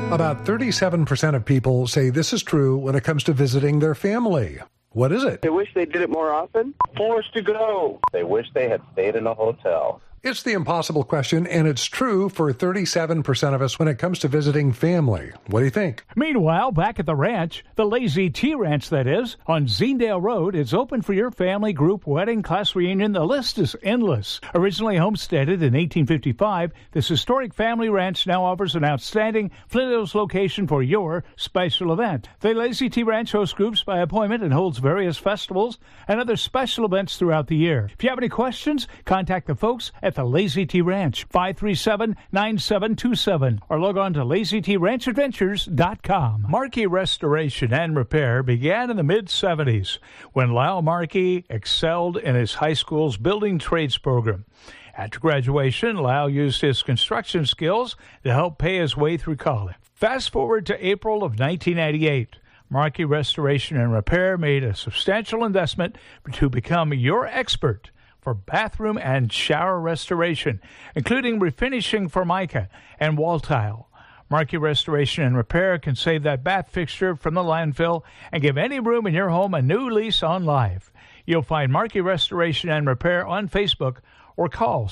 About 37% of people say this is true when it comes to visiting their family. What is it? They wish they did it more often. Forced to go. They wish they had stayed in a hotel. It's the impossible question, and it's true for 37% of us when it comes to visiting family. What do you think? Meanwhile, back at the ranch, the Lazy T Ranch, that is, on Zendale Road, is open for your family, group, wedding, class reunion. The list is endless. Originally homesteaded in 1855, this historic family ranch now offers an outstanding Flint Hills location for your special event. The Lazy T Ranch hosts groups by appointment and holds various festivals and other special events throughout the year. If you have any questions, contact the folks at the Lazy T Ranch, 537-9727, or log on to LazyTRanchAdventures.com. Markey Restoration and Repair began in the mid-'70s when Lyle Markey excelled in his high school's building trades program. After graduation, Lyle used his construction skills to help pay his way through college. Fast forward to April of 1998. Markey Restoration and Repair made a substantial investment to become your expert for bathroom and shower restoration, including refinishing Formica and wall tile. Markey Restoration and Repair can save that bath fixture from the landfill and give any room in your home a new lease on life. You'll find Markey Restoration and Repair on Facebook or call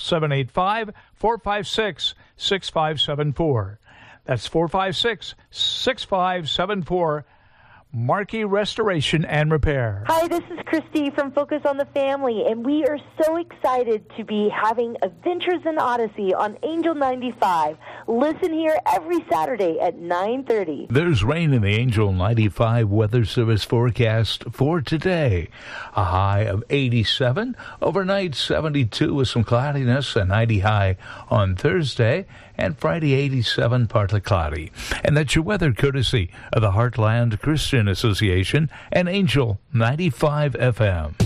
785-456-6574. That's 456-6574. Markey Restoration and Repair. Hi, this is Christy from Focus on the Family, and we are so excited to be having Adventures in Odyssey on Angel 95. Listen here every Saturday at 9:30. There's rain in the Angel 95 Weather Service forecast for today. A high of 87, overnight 72 with some cloudiness, a 90 high on Thursday, and Friday 87, partly cloudy. And that's your weather courtesy of the Heartland Christian Association and Angel 95 FM.